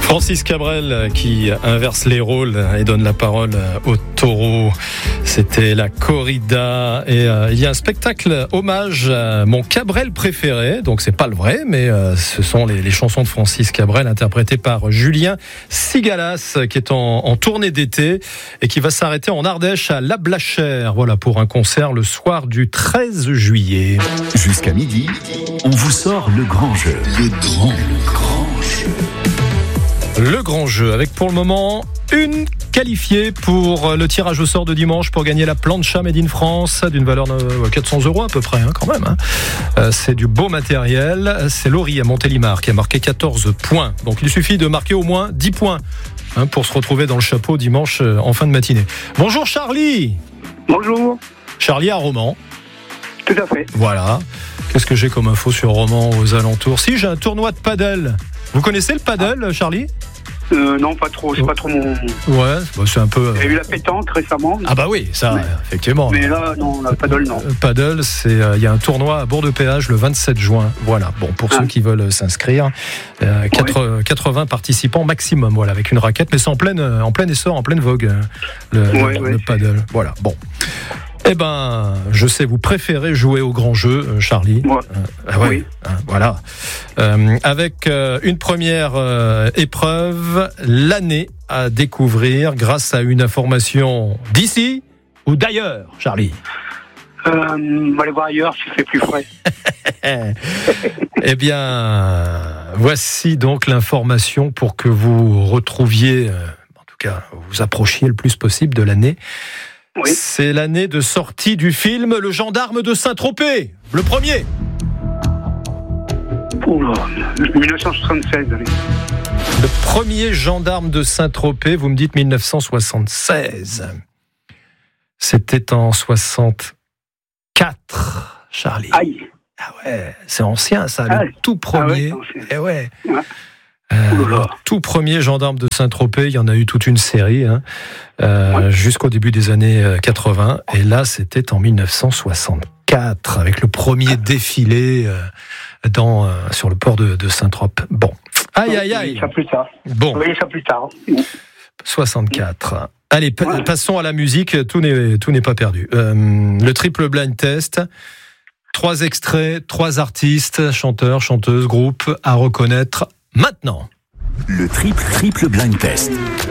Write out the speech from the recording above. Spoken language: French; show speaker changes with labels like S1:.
S1: Francis Cabrel qui inverse les rôles et donne la parole au taureau. C'était la corrida et il y a un spectacle hommage à mon Cabrel préféré. Donc c'est pas le vrai, mais ce sont les chansons de Francis Cabrel interprétées par Julien Sigalas qui est en tournée d'été et qui va s'arrêter en Ardèche à La Blachère. Voilà, pour un concert le soir du 13 juillet.
S2: Jusqu'à midi, on vous sort le grand jeu. Le grand jeu.
S1: Le grand jeu, avec pour le moment une qualifiée pour le tirage au sort de dimanche pour gagner la plancha Made in France d'une valeur de 400 € à peu près, quand même. C'est du beau matériel. C'est Laurie à Montélimar qui a marqué 14 points. Donc il suffit de marquer au moins 10 points pour se retrouver dans le chapeau dimanche en fin de matinée. Bonjour Charlie.
S3: Bonjour.
S1: Charlie à Romans.
S3: Tout à fait.
S1: Voilà. Qu'est-ce que j'ai comme info sur Romans aux alentours? Si, j'ai un tournoi de paddle. Vous connaissez le paddle, Charlie?
S3: Non, pas trop. C'est pas trop mon.
S1: Ouais, c'est un peu.
S3: J'ai eu la pétanque récemment.
S1: Ah bah oui, ça, effectivement.
S3: Mais là, non, la paddle, non.
S1: Paddle, c'est il y a un tournoi à Bourg-de-Péage le 27 juin. Voilà. Bon, pour ceux qui veulent s'inscrire, 80 participants maximum. Voilà, avec une raquette, mais c'est en plein essor, en pleine vogue le paddle. Voilà. Bon. Eh ben, je sais, vous préférez jouer au grand jeu, Charlie.
S3: Oui.
S1: Voilà. Avec une première épreuve, l'année à découvrir grâce à une information d'ici ou d'ailleurs, Charlie.
S3: On va aller voir ailleurs s'il fait plus frais.
S1: Eh bien, voici donc l'information pour que vous retrouviez, en tout cas, vous approchiez le plus possible de l'année.
S3: Oui.
S1: C'est l'année de sortie du film Le Gendarme de Saint-Tropez, le premier.
S3: Oula, 1976, allez.
S1: Le premier Gendarme de Saint-Tropez, vous me dites 1976. C'était en 64, Charlie.
S3: Aïe.
S1: Ah ouais, c'est ancien ça, le tout premier.
S3: Ah ouais,
S1: le tout premier Gendarme de Saint-Tropez, il y en a eu toute une série jusqu'au début des années 80. Et là, c'était en 1964 avec le premier défilé sur le port de Saint-Tropez. Bon, aïe.
S3: Ça plus tard.
S1: Bon,
S3: Oui, ça plus tard.
S1: 64. Allez, passons à la musique. Tout n'est pas perdu. Le triple blind test. 3 extraits, 3 artistes, chanteurs, chanteuses, groupes à reconnaître maintenant.
S2: Le triple blind test.